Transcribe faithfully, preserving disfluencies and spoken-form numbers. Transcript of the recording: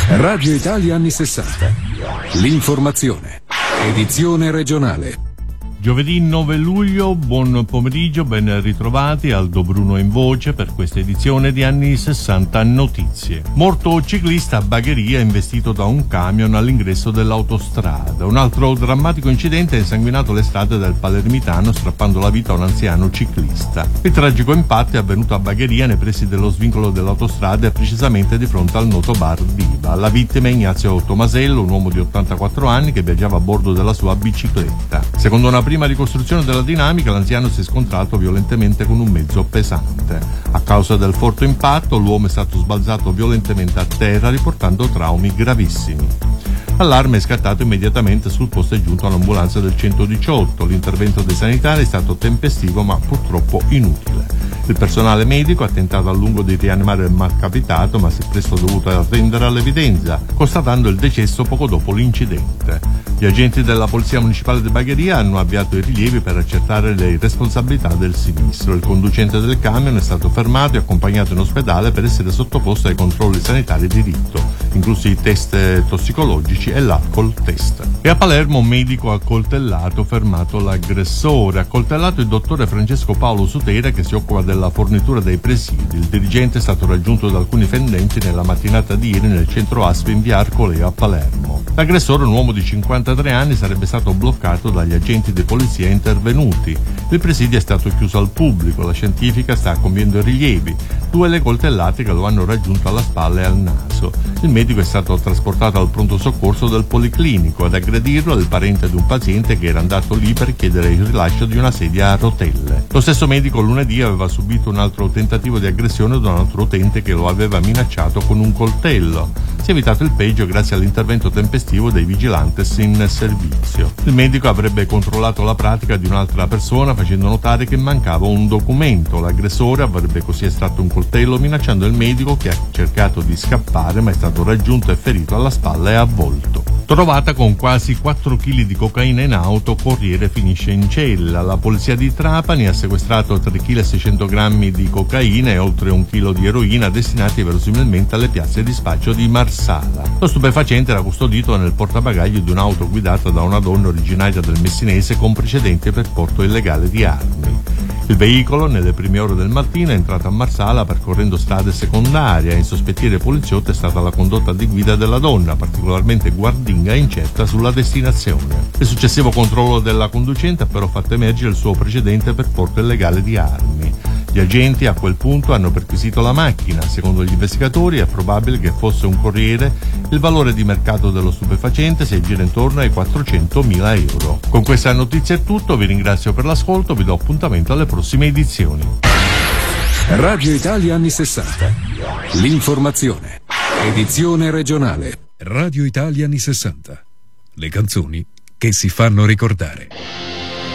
Radio Italia anni sessanta. L'informazione. Edizione regionale. Giovedì nove luglio, buon pomeriggio, ben ritrovati. Aldo Bruno in voce per questa edizione di Anni sessanta Notizie. Morto ciclista a Bagheria investito da un camion all'ingresso dell'autostrada. Un altro drammatico incidente ha insanguinato le strade del Palermitano, strappando la vita a un anziano ciclista. Il tragico impatto è avvenuto a Bagheria nei pressi dello svincolo dell'autostrada e precisamente di fronte al noto bar Diva. La vittima è Ignazio Tomasello, un uomo di ottantaquattro anni che viaggiava a bordo della sua bicicletta. Secondo una prima ricostruzione della dinamica, l'anziano si è scontrato violentemente con un mezzo pesante. A causa del forte impatto, l'uomo è stato sbalzato violentemente a terra, riportando traumi gravissimi. L'allarme è scattato immediatamente, sul posto è giunta un'ambulanza del centodiciotto. L'intervento dei sanitari è stato tempestivo ma purtroppo inutile. Il personale medico ha tentato a lungo di rianimare il malcapitato, ma si è presto dovuto arrendere all'evidenza, constatando il decesso poco dopo l'incidente. Gli agenti della Polizia Municipale di Bagheria hanno avviato i rilievi per accertare le responsabilità del sinistro. Il conducente del camion è stato fermato e accompagnato in ospedale per essere sottoposto ai controlli sanitari di rito, inclusi i test tossicologici e l'alcol test. E a Palermo un medico ha accoltellato, fermato l'aggressore. Ha accoltellato il dottore Francesco Paolo Sutera, che si occupa della fornitura dei presidi. Il dirigente è stato raggiunto da alcuni fendenti nella mattinata di ieri nel centro A S P in via Arcoleo a Palermo. L'aggressore, un uomo di cinquantatré anni, sarebbe stato bloccato dagli agenti di polizia intervenuti. Il presidio è stato chiuso al pubblico. La scientifica sta compiendo rilievi. Due le coltellate che lo hanno raggiunto alla spalla e al naso. Il medico è stato trasportato al pronto soccorso del Policlinico. Ad aggredirlo è il parente di un paziente che era andato lì per chiedere il rilascio di una sedia a rotelle. Lo stesso medico lunedì aveva subito un altro tentativo di aggressione da un altro utente che lo aveva minacciato con un coltello. Si è evitato il peggio grazie all'intervento tempestivo dei vigilantes in servizio. Il medico avrebbe controllato la pratica di un'altra persona facendo notare che mancava un documento. L'aggressore avrebbe così estratto un coltello minacciando il medico, che ha cercato di scappare ma è stato raggiunto e ferito alla spalla e a volto. Trovata con quasi quattro chili di cocaina in auto, corriere finisce in cella. La polizia di Trapani ha sequestrato tre chili e seicento grammi di cocaina e oltre un chilo di eroina destinati verosimilmente alle piazze di spaccio di Marsala. Lo stupefacente era custodito nel portabagagli di un'auto guidata da una donna originaria del Messinese con precedenti per porto illegale di armi. Il veicolo, nelle prime ore del mattino, è entrato a Marsala percorrendo strade secondarie. A insospettire i poliziotti è stata la condotta di guida della donna, particolarmente guardinga e incerta sulla destinazione. Il successivo controllo della conducente ha però fatto emergere il suo precedente per porto illegale di armi. Gli agenti a quel punto hanno perquisito la macchina. Secondo gli investigatori è probabile che fosse un corriere. Il valore di mercato dello stupefacente si aggira intorno ai quattrocentomila euro. Con questa notizia è tutto, vi ringrazio per l'ascolto, vi do appuntamento alle prossime edizioni. Radio Italia anni sessanta. L'informazione. Edizione regionale. Radio Italia anni sessanta. Le canzoni che si fanno ricordare.